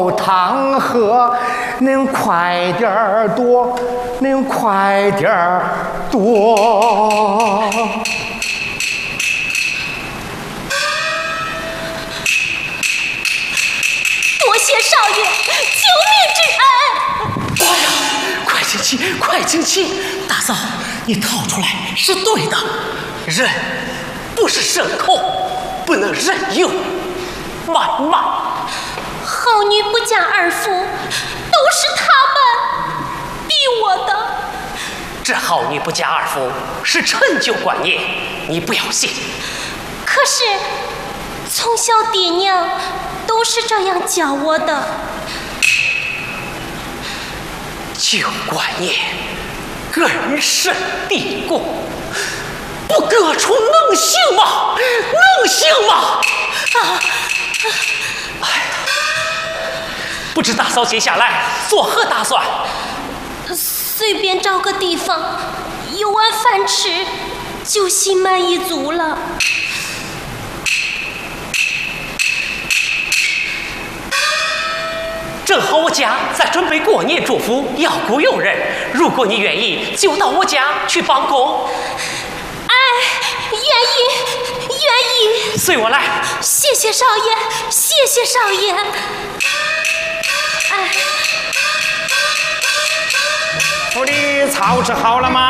汤喝，恁快点儿多，恁快点儿多。 多谢少爷救命之恩！ 哎呀，快进去，快进去！大嫂，你逃出来是对的，人不是牲口，不能任由谩骂。 好女不嫁二夫，都是他们逼我的。 这好女不嫁二夫是陈旧观念，你不要信。 可是从小爹娘都是这样教我的。 旧观念根深蒂固，不革除能行吗？能行吗？哎呀，不知大嫂接下来作何打算？ 随便找个地方有碗饭吃，就心满意足了。 正好我家在准备过年祝福，要雇佣人，如果你愿意，就到我家去帮工。 哎，愿意， 随我来。 谢谢少爷，谢谢少爷。 府里草吃好了吗？